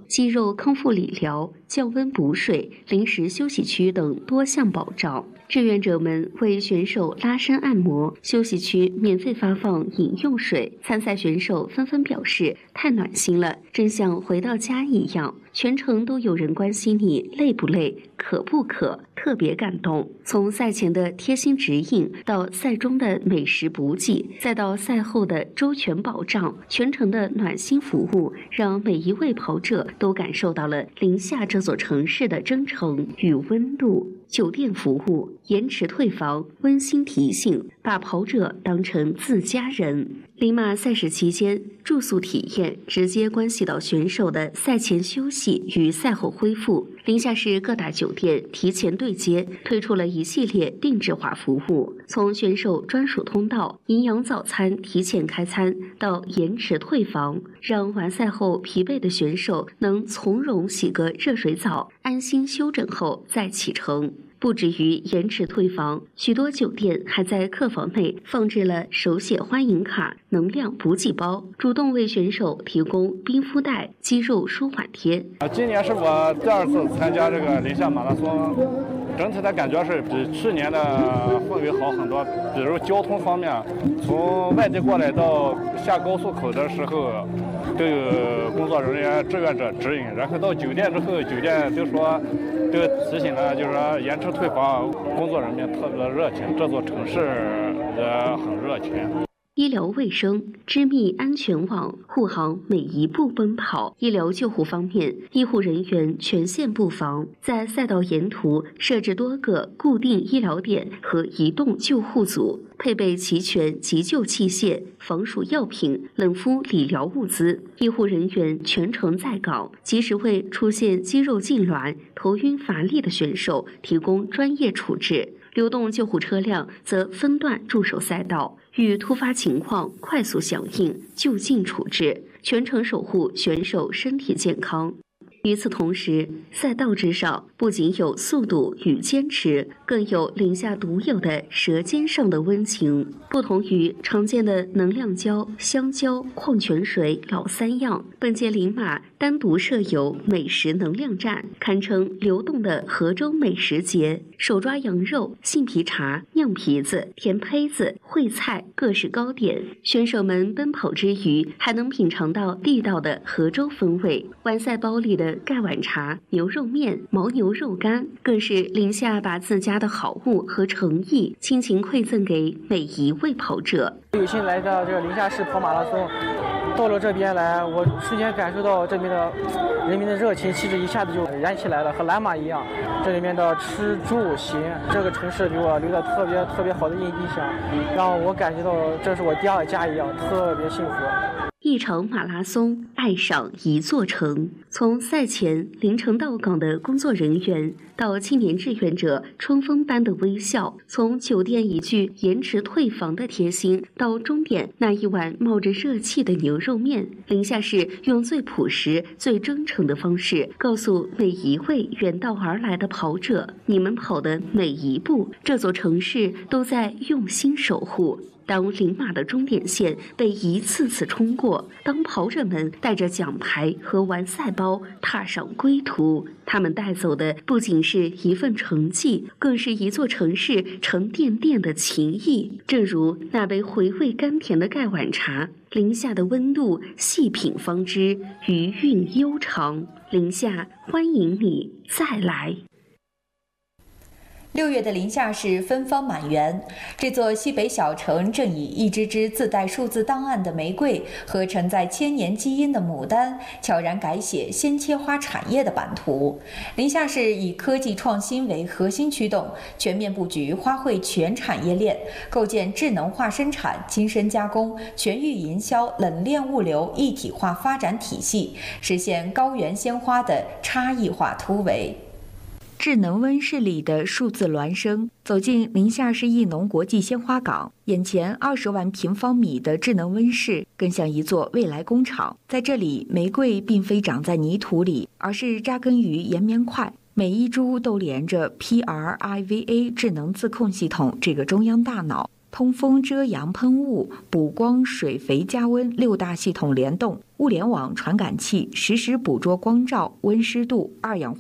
肌肉康复理疗、降温补水、临时休息区等多项保障。志愿者们为选手拉伸按摩，休息区免费发放饮用水。参赛选手纷纷表示太暖心了，真像回到家一样。全程都有人关心你累不累、渴不渴，特别感动。从赛前的贴心指引，到赛中的美食补给，再到赛后的周全保障，全程的暖心服务，让每一位跑者都感受到了临夏这座城市的真诚与温度。酒店服务、延迟退房、温馨提醒，把跑者当成自家人。林马赛事期间，住宿体验直接关系到选手的赛前休息与赛后恢复。临夏市各大酒店提前对接，推出了一系列定制化服务，从选手专属通道、营养早餐提前开餐到延迟退房，让完赛后疲惫的选手能从容洗个热水澡，安心休整后再启程。不止于延迟退房，许多酒店还在客房内放置了手写欢迎卡、能量补给包，主动为选手提供冰敷袋、肌肉舒缓贴。 今年是我第2次参加这个临夏马拉松，整体的感觉是比去年的氛围好很多。比如交通方面，从外地过来到下高速口的时候，都有工作人员、志愿者指引，然后到酒店之后，酒店就说都提醒了，就是说延迟退房，工作人员特别热情，这座城市也很热情。 医疗卫生、织密安全网护航每一步奔跑。医疗救护方面，医护人员全线布防，在赛道沿途设置多个固定医疗点和移动救护组，配备齐全急救器械、防暑药品、冷敷理疗物资。医护人员全程在岗，及时为出现肌肉痉挛、头晕乏力的选手提供专业处置。流动救护车辆则分段驻守赛道，遇突发情况快速响应，就近处置，全程守护选手身体健康。与此同时，赛道之上不仅有速度与坚持，更有临夏独有的舌尖上的温情。不同于常见的能量胶、香蕉、矿泉水老三样，本届林马单独设有美食能量站，堪称流动的河州美食节。手抓羊肉、杏皮茶、酿皮子、甜胚子、烩菜，各式糕点。选手们奔跑之余，还能品尝到地道的河州风味。完赛包里的盖碗茶、牛肉面、牦牛肉干，更是临夏把自家的好物和诚意倾情馈赠给每一位跑者。 有幸来到这个临夏市跑马拉松，到了这边来，我瞬间感受到这边的人民的热情气质一下子就燃起来了，和蓝马一样。这里面的吃住行，这个城市给我留下特别好的印象，让我感觉到这是我第2家一样，特别幸福。 一场马拉松，爱上一座城。从赛前凌晨到岗的工作人员，到青年志愿者春风般的微笑；从酒店一句延迟退房的贴心，到终点那一碗冒着热气的牛肉面，临夏市用最朴实、最真诚的方式，告诉每一位远道而来的跑者：你们跑的每一步，这座城市都在用心守护。当林马的终点线被一次次冲过，当跑者们带着奖牌和完赛包踏上归途，他们带走的不仅是一份成绩，更是一座城市沉甸甸的情谊。正如那杯回味甘甜的盖碗茶，临夏的温度细品方知，余韵悠长。临夏欢迎你再来。 6月的临夏市芬芳满园，这座西北小城正以一支支自带数字档案的玫瑰和承载千年基因的牡丹，悄然改写鲜切花产业的版图。临夏市以科技创新为核心驱动，全面布局花卉全产业链，构建智能化生产、精深加工、全域营销、冷链物流一体化发展体系，实现高原鲜花的差异化突围。 智能温室里的数字孪生，走进临夏市艺农国际鲜花港，眼前20万平方米的智能温室更像一座未来工厂。在这里，玫瑰并非长在泥土里，而是扎根于岩棉块，每一株都连着 PRIVA 智能自控系统这个中央大脑。 通风遮阳喷雾、补光水肥加温6大系统联动，物联网传感器实时捕捉光照、温湿度、二氧化